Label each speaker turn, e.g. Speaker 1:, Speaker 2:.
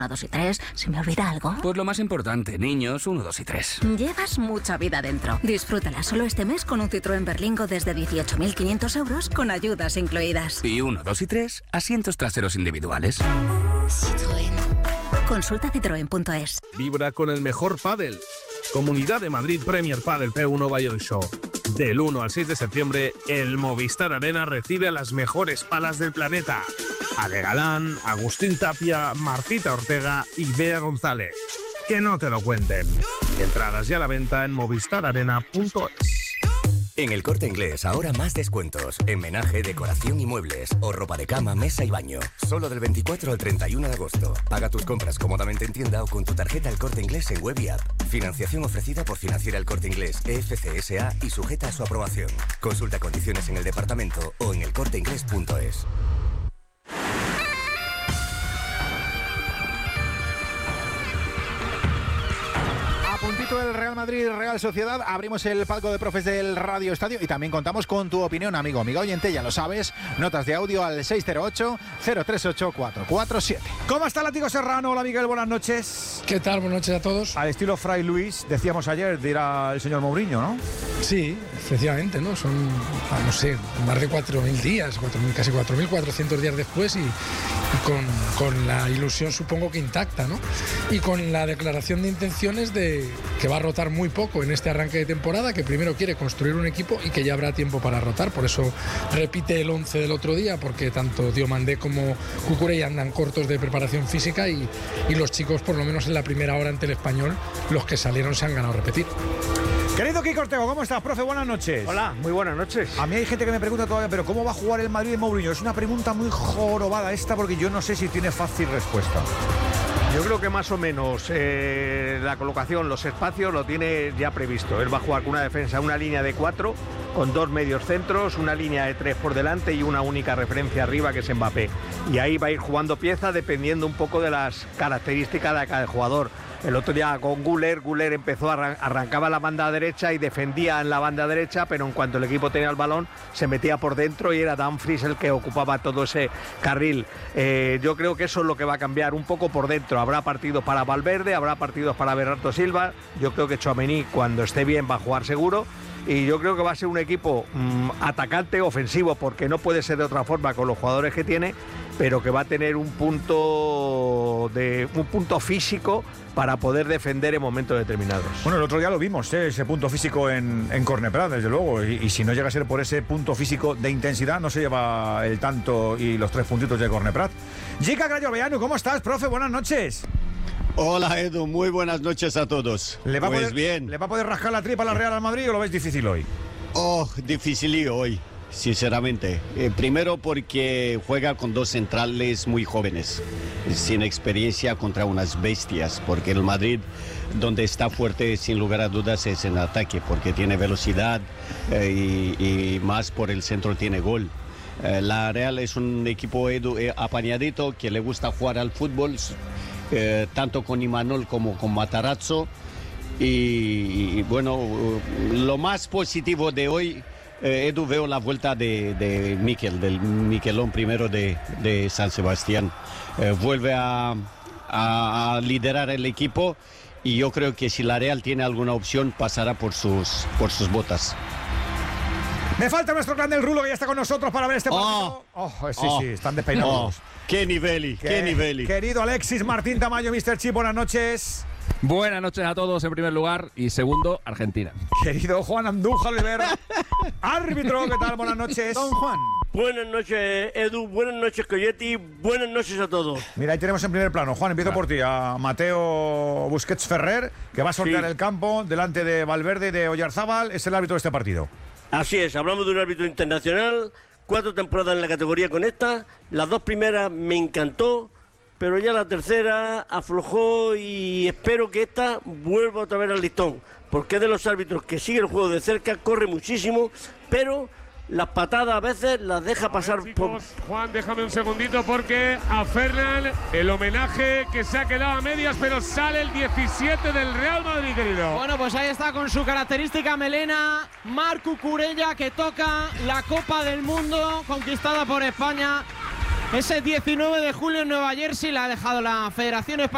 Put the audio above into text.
Speaker 1: 1, 2 y 3. ¿Se me olvida algo?
Speaker 2: Pues lo más importante, niños, 1, 2 y 3.
Speaker 1: Llevas mucha vida dentro. Disfrútala solo este mes con un Citroën Berlingo desde 18.500 euros con ayudas incluidas.
Speaker 2: Y 1, 2 y 3, asientos traseros individuales.
Speaker 1: Citroën. Consulta citroen.es.
Speaker 3: Vibra con el mejor pádel. Comunidad de Madrid Premier Padel P1 Bayern Show. Del 1 al 6 de septiembre, el Movistar Arena recibe a las mejores palas del planeta. Ale Galán, Agustín Tapia, Marcita Ortega y Bea González. Que no te lo cuenten. Entradas ya a la venta en movistararena.es.
Speaker 4: En El Corte Inglés, ahora más descuentos. En menaje, decoración y muebles. O ropa de cama, mesa y baño. Solo del 24 al 31 de agosto. Paga tus compras cómodamente en tienda o con tu tarjeta El Corte Inglés en web y app. Financiación ofrecida por Financiera El Corte Inglés, EFCSA y sujeta a su aprobación. Consulta condiciones en el departamento o en elcorteinglés.es.
Speaker 5: Puntito el Real Madrid, Real Sociedad. Abrimos el palco de profes del Radio Estadio y también contamos con tu opinión, amigo, amiga oyente, ya lo sabes. Notas de audio al 608-038-447.
Speaker 6: ¿Cómo está Látigo Serrano? Hola, Miguel, buenas noches.
Speaker 7: ¿Qué tal? Buenas noches a todos.
Speaker 6: Al estilo Fray Luis, decíamos ayer, dirá el señor Mourinho, ¿no?
Speaker 7: Sí, efectivamente, ¿no? Son, no sé, más de 4.000 días, casi 4.400 días después y con la ilusión supongo que intacta, ¿no? Y con la declaración de intenciones de que va a rotar muy poco en este arranque de temporada, que primero quiere construir un equipo y que ya habrá tiempo para rotar. Por eso repite el 11 del otro día, porque tanto Diomandé como Cucurella andan cortos de preparación física y los chicos, por lo menos en la primera hora ante el Español, los que salieron se han ganado repetir.
Speaker 6: Querido Kiko Ortego, ¿cómo estás, profe? Buenas noches.
Speaker 8: Hola, muy buenas noches.
Speaker 6: A mí hay gente que me pregunta todavía, ¿pero cómo va a jugar el Madrid de Mourinho? Es una pregunta muy jorobada esta, porque yo no sé si tiene fácil respuesta.
Speaker 8: Yo creo que más o menos la colocación, los espacios lo tiene ya previsto. Él va a jugar con una defensa, una línea de 4, con 2 medios centros, una línea de 3 por delante y una única referencia arriba que es Mbappé. Y ahí va a ir jugando piezas dependiendo un poco de las características de cada jugador. El otro día con Güler empezó, arrancaba la banda derecha y defendía en la banda derecha, pero en cuanto el equipo tenía el balón se metía por dentro y era Dumfries el que ocupaba todo ese carril. Yo creo que eso es lo que va a cambiar un poco por dentro. Habrá partidos para Valverde, habrá partidos para Bernardo Silva. Yo creo que Tchouaméni, cuando esté bien, va a jugar seguro. Y yo creo que va a ser un equipo atacante, ofensivo, porque no puede ser de otra forma con los jugadores que tiene, pero que va a tener un punto físico para poder defender en momentos determinados.
Speaker 6: Bueno, el otro día lo vimos, ese punto físico en Corneprat, desde luego, y si no llega a ser por ese punto físico de intensidad, no se lleva el tanto y los 3 puntitos de Corneprat. Jica Grayoveanu, ¿cómo estás, profe? Buenas noches.
Speaker 9: Hola, Edu, muy buenas noches a todos.
Speaker 6: ¿Le va a poder rascar la tripa a la Real al Madrid o lo ves difícil hoy?
Speaker 9: Difícil hoy, sinceramente. Primero porque juega con 2 centrales muy jóvenes, sin experiencia contra unas bestias, porque el Madrid, donde está fuerte sin lugar a dudas, es en ataque, porque tiene velocidad y más por el centro tiene gol. La Real es un equipo apañadito que le gusta jugar al fútbol, tanto con Imanol como con Matarazzo. Y bueno, lo más positivo de hoy, Edu, veo la vuelta de Mikel, del Mikelón primero de San Sebastián. Vuelve a liderar el equipo y yo creo que si la Real tiene alguna opción pasará por sus botas.
Speaker 6: Me falta nuestro grande el Rulo, que ya está con nosotros para ver este partido. Sí, están despeinados.
Speaker 9: ¡Qué nivel!
Speaker 6: Querido Alexis Martín Tamayo, Mr. Chip, buenas noches.
Speaker 10: Buenas noches a todos en primer lugar y segundo, Argentina.
Speaker 6: Querido Juan Andújar Oliver, árbitro, ¿qué tal? Buenas noches.
Speaker 11: Don Juan. Buenas noches, Edu, buenas noches, Coyetti, buenas noches a todos.
Speaker 6: Mira, ahí tenemos en primer plano, Juan, empiezo por ti, a Mateo Busquets Ferrer, que va a sortear el campo delante de Valverde y de Oyarzábal, es el árbitro de este partido.
Speaker 11: Así es, hablamos de un árbitro internacional, 4 temporadas en la categoría con esta, las 2 primeras me encantó, pero ya la tercera aflojó y espero que esta vuelva otra vez al listón, porque es de los árbitros que sigue el juego de cerca, corre muchísimo, pero las patadas a veces las deja pasar.
Speaker 12: Chicos, Juan, déjame un segundito porque a Fernan el homenaje que se ha quedado a medias, pero sale el 17 del Real Madrid, querido.
Speaker 13: Bueno, pues ahí está con su característica melena Marc Cucurella, que toca la Copa del Mundo conquistada por España ese 19 de julio en Nueva Jersey. La ha dejado la Federación Española.